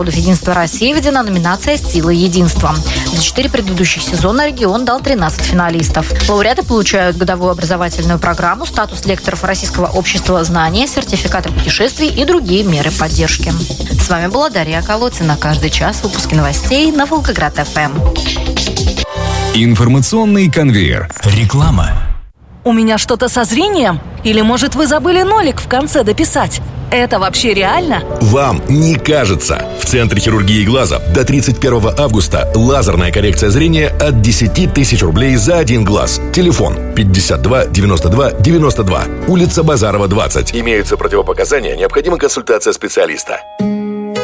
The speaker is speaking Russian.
Единства России введена номинация «Сила единства». За 4 предыдущих сезона регион дал 13 финалистов. Лауреаты получают годовую образовательную программу, статус лекторов Российского общества знания, сертификаты путешествий и другие меры поддержки. С вами была Дарья Колотина. Каждый час выпуски новостей на Волгоград-ФМ. Информационный конвейер. Реклама. У меня что-то со зрением? Или, может, вы забыли нолик в конце дописать? Это вообще реально? Вам не кажется. В Центре хирургии глаза до 31 августа лазерная коррекция зрения от 10 тысяч рублей за один глаз. Телефон 52 92 92. Улица Базарова, 20. Имеются противопоказания, необходима консультация специалиста.